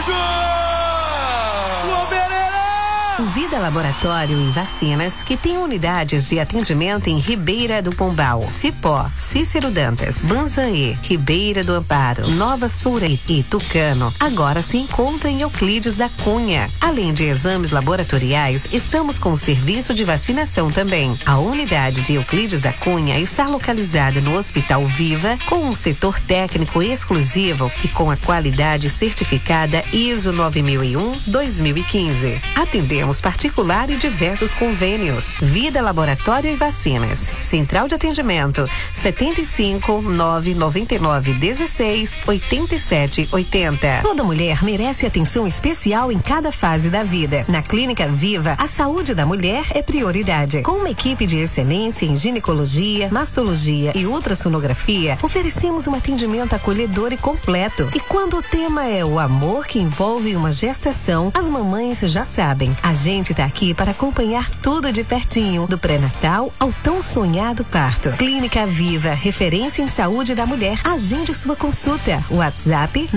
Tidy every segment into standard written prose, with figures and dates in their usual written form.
O Vida Laboratório e Vacinas, que tem unidades de atendimento em Ribeira do Pombal, Cipó, Cícero Dantas, Banzaê, Ribeira do Amparo, Nova Souré e Tucano, agora se encontra em Euclides da Cunha. Além de exames laboratoriais, estamos com o serviço de vacinação também. A unidade de Euclides da Cunha está localizada no Hospital Viva, com um setor técnico exclusivo e com a qualidade certificada ISO 9001-2015. Atendemos particular e diversos convênios. Vida Laboratório e Vacinas. Central de atendimento 75 999 16 87 80. Toda mulher merece atenção especial em cada fase da vida. Na Clínica Viva, a saúde da mulher é prioridade. Com uma equipe de excelência em ginecologia, mastologia e ultrassonografia, oferecemos um atendimento acolhedor e completo. E quando o tema é o amor que envolve uma gestação, as mamães já sabem. A gente tá aqui para acompanhar tudo de pertinho, do pré-natal ao tão sonhado parto. Clínica Viva, referência em saúde da mulher. Agende sua consulta. WhatsApp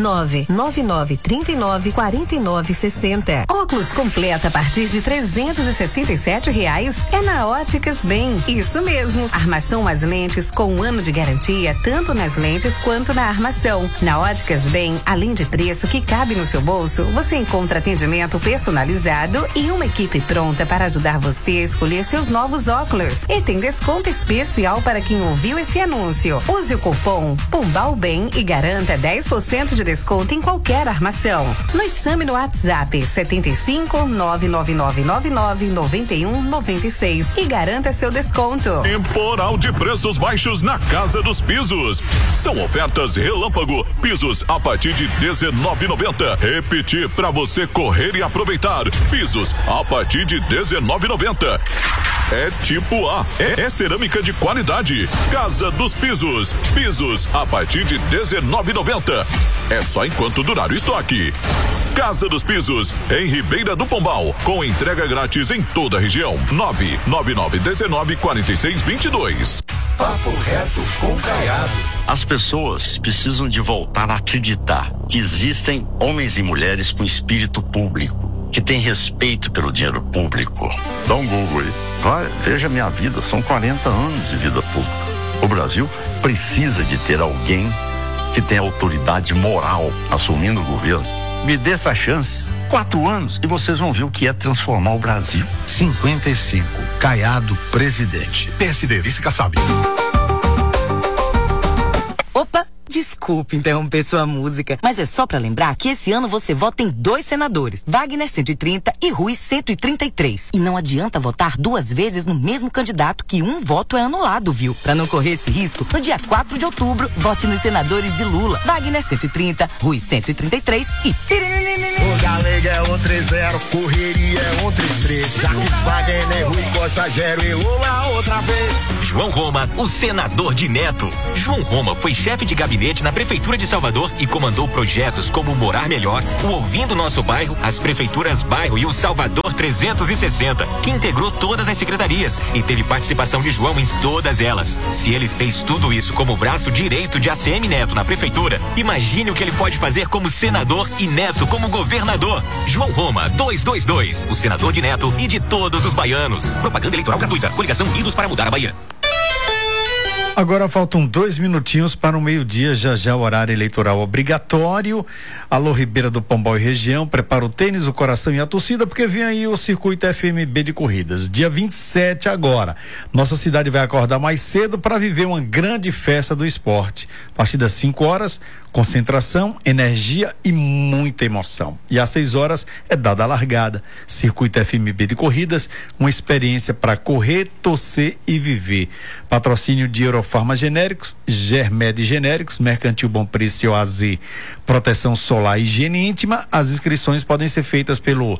999394960. Óculos completo a partir de R$367 é na Óticas Bem. Isso mesmo. Armação às lentes com 1 ano de garantia, tanto nas lentes quanto na armação. Na Óticas Bem, além de preço que cabe no seu bolso, você encontra atendimento personalizado e uma equipe pronta para ajudar você a escolher seus novos óculos. E tem desconto especial para quem ouviu esse anúncio. Use o cupom Pombal Bem e garanta 10% de desconto em qualquer armação. Nos chame no WhatsApp 75 99999 9196 e garanta seu desconto. Temporal de preços baixos na Casa dos Pisos. São ofertas relâmpago. Pisos a partir de R$19,90. Repetir para você correr e aproveitar. Pisos a partir de R$19,90. É tipo A, é cerâmica de qualidade. Casa dos Pisos. Pisos a partir de R$19,90. É só enquanto durar o estoque. Casa dos Pisos, em Ribeira do Pombal, com entrega grátis em toda a região. 999194622. Papo reto com Caiado. As pessoas precisam de voltar a acreditar que existem homens e mulheres com espírito público, que têm respeito pelo dinheiro público. Dá um Google aí. Vai, veja minha vida, são 40 anos de vida pública. O Brasil precisa de ter alguém que tenha autoridade moral assumindo o governo. Me dê essa chance. 4 anos e vocês vão ver o que é transformar o Brasil. 55. Caiado, presidente. PSD, vice-Kassab. Opa! Desculpe interromper sua música, mas é só pra lembrar que esse ano você vota em 2 senadores, Wagner 130 e Rui 133. E não adianta votar 2 vezes no mesmo candidato, que um voto é anulado, viu? Pra não correr esse risco, no dia 4 de outubro, vote nos senadores de Lula, Wagner 130, Rui 133 e... O Galega é 130, correria é 133. Jacques Wagner, Rui Costa, Gero e Lula outra vez. João Roma, o senador de Neto. João Roma foi chefe de gabinete na Prefeitura de Salvador e comandou projetos como Morar Melhor, o Ouvindo Nosso Bairro, as Prefeituras Bairro e o Salvador 360, que integrou todas as secretarias e teve participação de João em todas elas. Se ele fez tudo isso como braço direito de ACM Neto na Prefeitura, imagine o que ele pode fazer como senador e Neto como governador. João Roma, 222, o senador de Neto e de todos os baianos. Propaganda eleitoral gratuita. Coligação Unidos para Mudar a Bahia. Agora faltam 2 minutinhos para o meio-dia, já o horário eleitoral obrigatório. Alô, Ribeira do Pombal e região, prepara o tênis, o coração e a torcida, porque vem aí o Circuito FMB de corridas. Dia 27 agora. Nossa cidade vai acordar mais cedo para viver uma grande festa do esporte. A partir das 5 horas, concentração, energia e muita emoção. E às 6 horas é dada a largada. Circuito FMB de corridas, uma experiência para correr, torcer e viver. Patrocínio de Eurofarma Genéricos, Germed Genéricos, Mercantil Bom Preço e OAZ, Proteção Solar e Higiene Íntima. As inscrições podem ser feitas pelo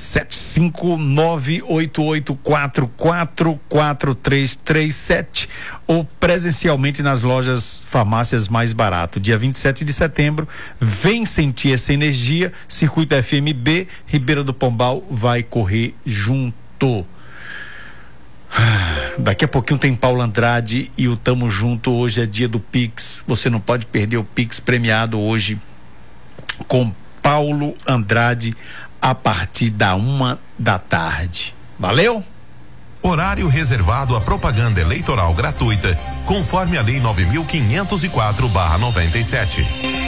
75988444337 ou presencialmente nas lojas Farmácias Mais Barato. Dia 27 de setembro, vem sentir essa energia. Circuito FMB, Ribeira do Pombal vai correr junto. Daqui a pouquinho tem Paulo Andrade e o Tamo Junto. Hoje é dia do Pix. Você não pode perder o Pix premiado hoje com Paulo Andrade, a partir da 13h. Valeu? Horário reservado à propaganda eleitoral gratuita, conforme a Lei 9.504/97.